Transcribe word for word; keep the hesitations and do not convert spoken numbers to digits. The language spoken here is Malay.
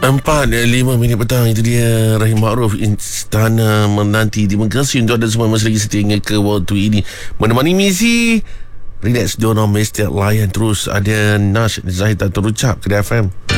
Empat eh, lima minit petang. Itu dia Rahim Ma'ruf, Istana Menanti. Terima kasih untuk anda semua masih lagi setia hingga ke waktu ini menemani misi. Relax, don't know, mesti layan terus. Ada Nash Zahid terucap ke D F M.